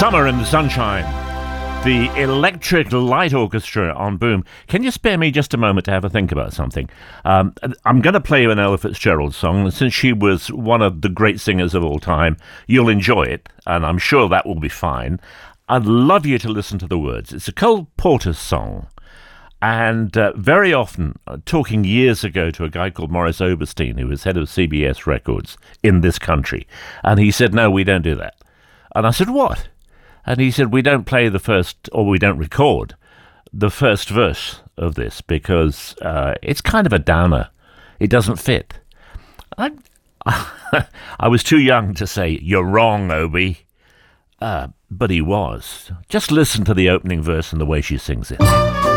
Summer in the Sunshine. The Electric Light Orchestra on Boom. Can you spare me just a moment to have a think about something? I'm going to play you an Ella Fitzgerald song, and since she was one of the great singers of all time, you'll enjoy it, and I'm sure that will be fine. I'd love you to listen to the words. It's a Cole Porter song, and very often, talking years ago to a guy called Morris Oberstein, who was head of CBS Records in this country, and he said, no, we don't do that. And I said, what? And he said, we don't play the first, or we don't record the first verse of this because it's kind of a downer. It doesn't fit. I was too young to say, you're wrong, Obi. But he was. Just listen to the opening verse and the way she sings it.